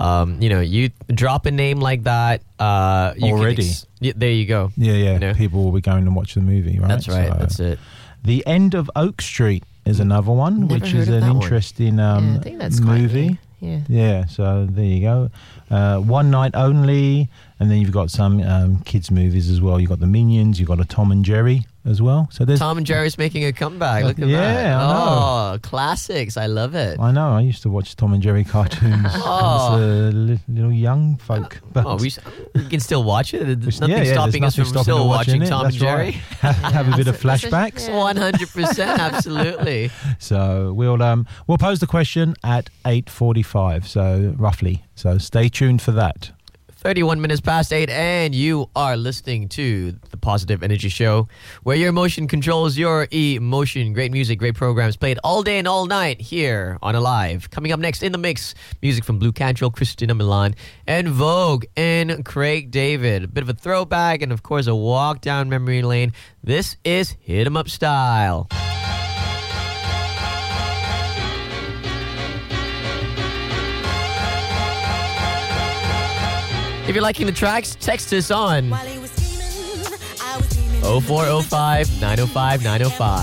You drop a name like that. Already. There you go. Yeah. You know? People will be going and watch the movie, right? That's right. So, That's it. The End of Oak Street is another one, Never which heard is of an that one. interesting I think that's movie. Yeah. So there you go. One Night Only, and then you've got some kids movies as well. You've got the Minions, you've got a Tom and Jerry as well. So there's Tom and Jerry's making a comeback. Look at that. Yeah, I know. Oh, classics. I love it. I know. I used to watch Tom and Jerry cartoons as a little young folk. But we can still watch it. There's nothing there's stopping us nothing from stopping still watching it. Tom That's and Jerry. right. Have a bit of flashbacks. 100%, absolutely. So we'll pose the question at 8:45. So roughly. So stay tuned for that. 31 minutes past 8, and you are listening to the Positive Energy Show, where your emotion controls your emotion. Great music, great programs played all day and all night here on Alive. Coming up next in the mix, music from Blue Cantrell, Christina Milan, and Vogue, and Craig David. A bit of a throwback, and of course a walk down memory lane. This is Hit 'em Up Style. If you're liking the tracks, text us on 0405 905 905.